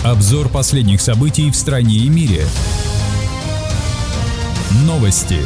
Обзор последних событий в стране и мире. Новости.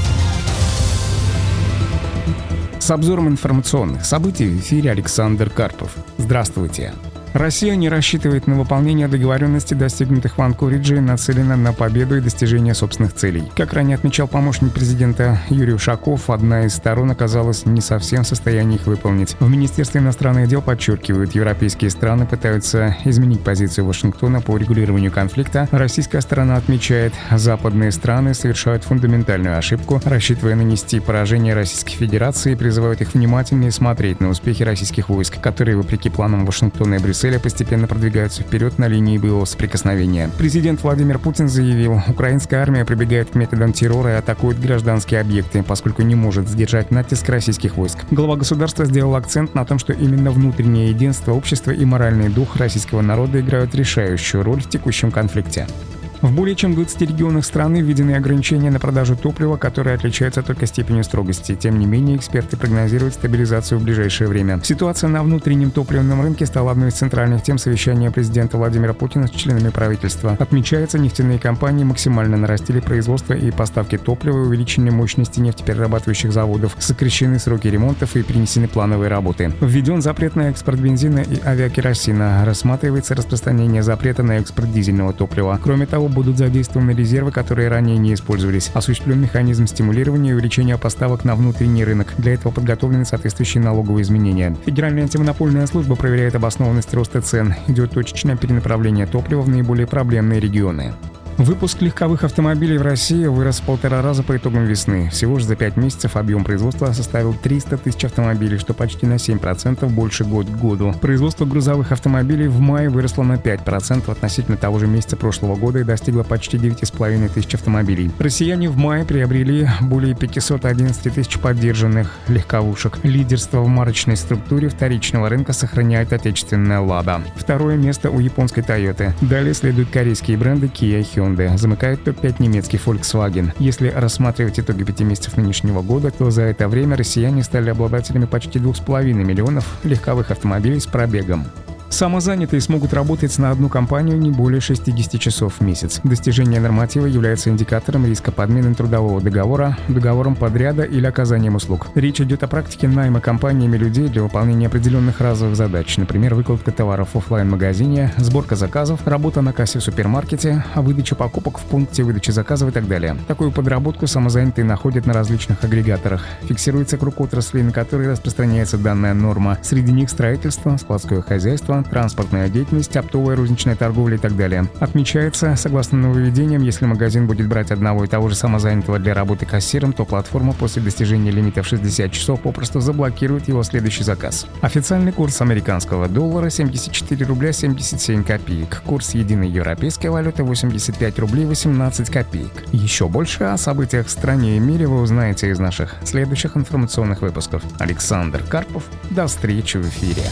С обзором информационных событий в эфире Александр Карпов. Здравствуйте. Россия не рассчитывает на выполнение договоренностей, достигнутых в Анкоридже, и нацелена на победу и достижение собственных целей. Как ранее отмечал помощник президента Юрий Ушаков, одна из сторон оказалась не совсем в состоянии их выполнить. В Министерстве иностранных дел подчеркивают, европейские страны пытаются изменить позицию Вашингтона по урегулированию конфликта. Российская сторона отмечает, западные страны совершают фундаментальную ошибку, рассчитывая нанести поражение Российской Федерации, и призывают их внимательнее смотреть на успехи российских войск, которые, вопреки планам Вашингтона и Брюсселя, постепенно продвигаются вперед на линии боевого соприкосновения. Президент Владимир Путин заявил, украинская армия прибегает к методам террора и атакует гражданские объекты, поскольку не может сдержать натиск российских войск. Глава государства сделал акцент на том, что именно внутреннее единство общества и моральный дух российского народа играют решающую роль в текущем конфликте. В более чем 20 регионах страны введены ограничения на продажу топлива, которые отличаются только степенью строгости. Тем не менее, эксперты прогнозируют стабилизацию в ближайшее время. Ситуация на внутреннем топливном рынке стала одной из центральных тем совещания президента Владимира Путина с членами правительства. Отмечается, нефтяные компании максимально нарастили производство и поставки топлива, увеличили мощности нефтеперерабатывающих заводов, сокращены сроки ремонтов и перенесены плановые работы. Введен запрет на экспорт бензина и авиакеросина. Рассматривается распространение запрета на экспорт дизельного топлива. Кроме того, будут задействованы резервы, которые ранее не использовались. Осуществлен механизм стимулирования и увеличения поставок на внутренний рынок. Для этого подготовлены соответствующие налоговые изменения. Федеральная антимонопольная служба проверяет обоснованность роста цен. Идет точечное перенаправление топлива в наиболее проблемные регионы. Выпуск легковых автомобилей в России вырос в 1,5 раза по итогам весны. Всего же за 5 месяцев объем производства составил 300 тысяч автомобилей, что почти на 7% больше год к году. Производство грузовых автомобилей в мае выросло на 5% относительно того же месяца прошлого года и достигло почти 9,5 тысяч автомобилей. Россияне в мае приобрели более 511 тысяч поддержанных легковушек. Лидерство в марочной структуре вторичного рынка сохраняет отечественная «Лада». Второе место у японской «Тойоты». Далее следуют корейские бренды Kia и Hyundai. Замыкает топ-5 немецкий Volkswagen. Если рассматривать итоги 5 месяцев нынешнего года, то за это время россияне стали обладателями почти 2,5 миллионов легковых автомобилей с пробегом. Самозанятые смогут работать на одну компанию не более 60 часов в месяц. Достижение норматива является индикатором риска подмены трудового договора договором подряда или оказанием услуг. Речь идет о практике найма компаниями людей для выполнения определенных разовых задач, например, выкладка товаров в офлайн-магазине, сборка заказов, работа на кассе в супермаркете, выдача покупок в пункте выдачи заказов и так далее. Такую подработку самозанятые находят на различных агрегаторах. Фиксируется круг отраслей, на которые распространяется данная норма. Среди них строительство, складское хозяйство, транспортная деятельность, оптовая розничная торговля и так далее. Отмечается, согласно нововведениям, если магазин будет брать одного и того же самозанятого для работы кассиром, то платформа после достижения лимита в 60 часов попросту заблокирует его следующий заказ. Официальный курс американского доллара 74 рубля 77 копеек. Курс единой европейской валюты 85 рублей 18 копеек. Еще больше о событиях в стране и мире вы узнаете из наших следующих информационных выпусков. Александр Карпов. До встречи в эфире.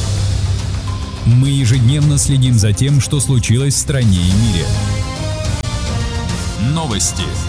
Мы ежедневно следим за тем, что случилось в стране и мире. Новости.